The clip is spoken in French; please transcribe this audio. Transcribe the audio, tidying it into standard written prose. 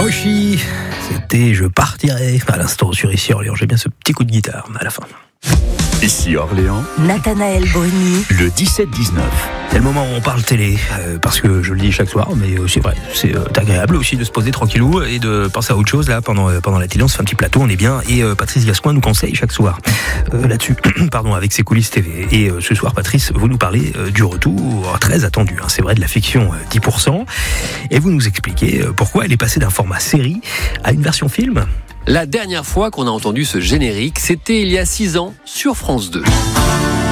Roshi, c'était Je partirai à l'instant sur Ici Orléans. J'ai bien ce petit coup de guitare à la fin. Ici Orléans, Nathanaël Bruni, le 17-19. C'est le moment où on parle télé, parce que je le dis chaque soir, mais c'est vrai, c'est agréable aussi de se poser tranquillou et de penser à autre chose. Là, pendant la télé, on se fait un petit plateau, on est bien. Et Patrice Gascoigne nous conseille chaque soir là-dessus, avec ses coulisses TV. Et ce soir, Patrice, vous nous parlez du retour très attendu, c'est vrai, de la fiction 10%. Et vous nous expliquez pourquoi elle est passée d'un format série à une version film. La dernière fois qu'on a entendu ce générique, c'était il y a 6 ans sur France 2.